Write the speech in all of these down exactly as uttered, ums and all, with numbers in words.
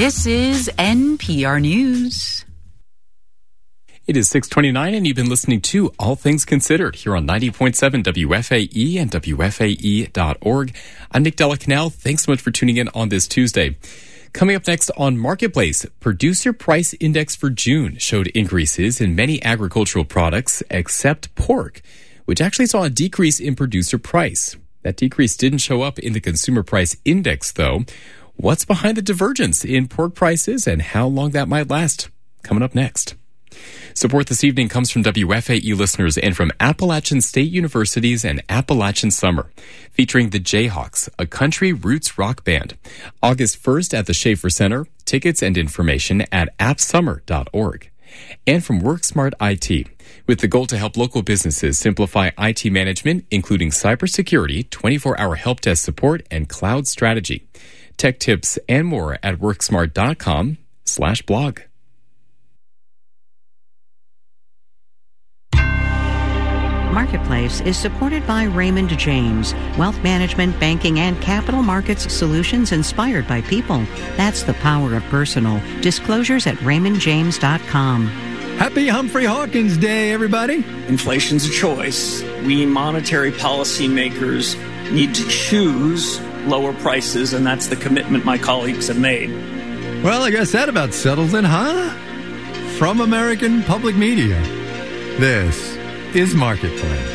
This is N P R News. It is six twenty-nine, and you've been listening to All Things Considered here on ninety point seven W F A E and W F A E dot org. I'm Nick Della Canal. Thanks so much for tuning in on this Tuesday. Coming up next on Marketplace, Producer Price Index for June showed increases in many agricultural products except pork, which actually saw a decrease in producer price. That decrease didn't show up in the Consumer Price Index, though. What's behind the divergence in pork prices and how long that might last? Coming up next. Support this evening comes from W F A E listeners and from Appalachian State University's and Appalachian Summer, featuring the Jayhawks, a country roots rock band. August first at the Schaefer Center. Tickets and information at app summer dot org. And from WorkSmart I T, with the goal to help local businesses simplify I T management, including cybersecurity, twenty-four hour help desk support, and cloud strategy. Tech tips and more at worksmart.com slash blog. Marketplace is supported by Raymond James, wealth management, banking, and capital markets solutions inspired by people. That's the power of personal. Disclosures at raymond james dot com. Happy Humphrey Hawkins Day, everybody. Inflation's a choice. We monetary policymakers need to choose lower prices, and that's the commitment my colleagues have made. Well, I guess that about settles it, huh? From American Public Media, this is Marketplace.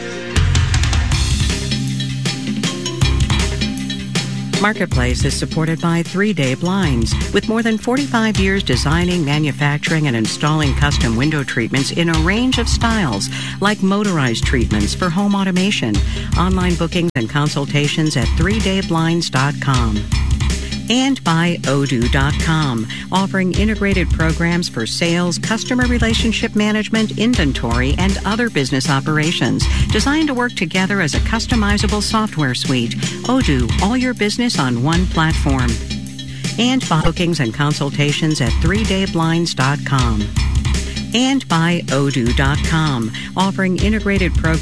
Marketplace is supported by Three Day Blinds. With more than forty-five years designing, manufacturing, and installing custom window treatments in a range of styles, like motorized treatments for home automation. Online bookings and consultations at three day blinds dot com. And by Odoo dot com, offering integrated programs for sales, customer relationship management, inventory, and other business operations, designed to work together as a customizable software suite. Odoo, all your business on one platform. And by bookings and consultations at three day blinds dot com. And by Odoo dot com, offering integrated programs